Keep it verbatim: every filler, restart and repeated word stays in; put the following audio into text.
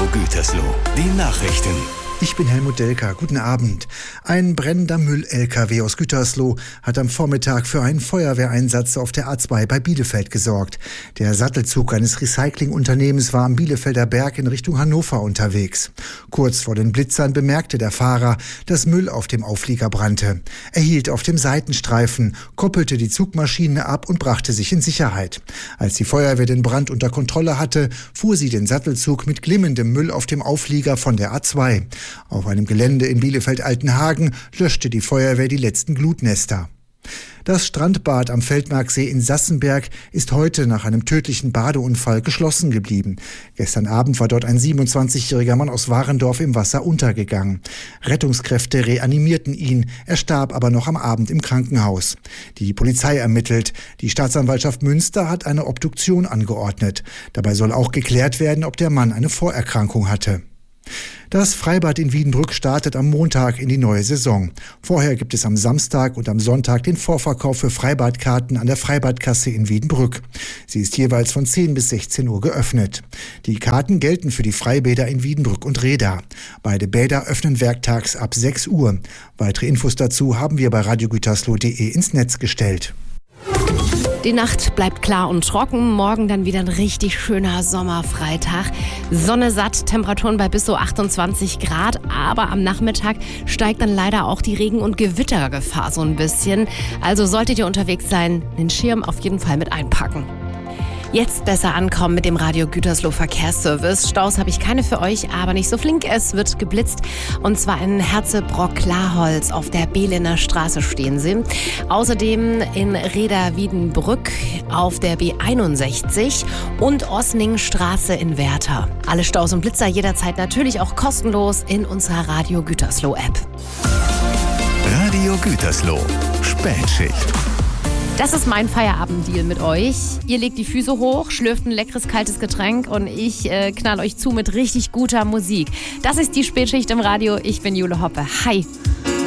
Radio Gütersloh. Die Nachrichten. Ich bin Helmut Delker. Guten Abend. Ein brennender Müll-L K W aus Gütersloh hat am Vormittag für einen Feuerwehreinsatz auf der A zwei bei Bielefeld gesorgt. Der Sattelzug eines Recyclingunternehmens war am Bielefelder Berg in Richtung Hannover unterwegs. Kurz vor den Blitzern bemerkte der Fahrer, dass Müll auf dem Auflieger brannte. Er hielt auf dem Seitenstreifen, koppelte die Zugmaschine ab und brachte sich in Sicherheit. Als die Feuerwehr den Brand unter Kontrolle hatte, fuhr sie den Sattelzug mit glimmendem Müll auf dem Auflieger von der A zwei. Auf einem Gelände in Bielefeld-Altenhagen löschte die Feuerwehr die letzten Glutnester. Das Strandbad am Feldmarksee in Sassenberg ist heute nach einem tödlichen Badeunfall geschlossen geblieben. Gestern Abend war dort ein siebenundzwanzigjähriger Mann aus Warendorf im Wasser untergegangen. Rettungskräfte reanimierten ihn, er starb aber noch am Abend im Krankenhaus. Die Polizei ermittelt. Die Staatsanwaltschaft Münster hat eine Obduktion angeordnet. Dabei soll auch geklärt werden, ob der Mann eine Vorerkrankung hatte. Das Freibad in Wiedenbrück startet am Montag in die neue Saison. Vorher gibt es am Samstag und am Sonntag den Vorverkauf für Freibadkarten an der Freibadkasse in Wiedenbrück. Sie ist jeweils von zehn bis sechzehn Uhr geöffnet. Die Karten gelten für die Freibäder in Wiedenbrück und Reda. Beide Bäder öffnen werktags ab sechs Uhr. Weitere Infos dazu haben wir bei radiogütersloh punkt de ins Netz gestellt. Die Nacht bleibt klar und trocken. Morgen dann wieder ein richtig schöner Sommerfreitag. Sonne satt, Temperaturen bei bis zu achtundzwanzig Grad. Aber am Nachmittag steigt dann leider auch die Regen- und Gewittergefahr so ein bisschen. Also solltet ihr unterwegs sein, den Schirm auf jeden Fall mit einpacken. Jetzt besser ankommen mit dem Radio Gütersloh Verkehrsservice. Staus habe ich keine für euch, aber nicht so flink. Es wird geblitzt. Und zwar in Herzebrock-Klarholz auf der Behlener Straße stehen sie. Außerdem in Reda-Wiedenbrück auf der B einundsechzig und Osningstraße in Werther. Alle Staus und Blitzer jederzeit natürlich auch kostenlos in unserer Radio Gütersloh App. Radio Gütersloh. Spätschicht. Das ist mein Feierabenddeal mit euch. Ihr legt die Füße hoch, schlürft ein leckeres, kaltes Getränk und ich äh, knall euch zu mit richtig guter Musik. Das ist die Spätschicht im Radio. Ich bin Jule Hoppe. Hi.